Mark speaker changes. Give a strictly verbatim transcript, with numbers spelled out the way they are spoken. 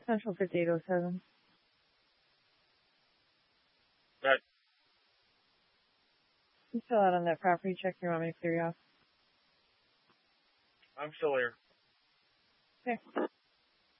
Speaker 1: Central fifty eight oh seven.
Speaker 2: Right.
Speaker 1: You still out on that property check? You want me to clear you off?
Speaker 2: I'm still here.
Speaker 1: Okay.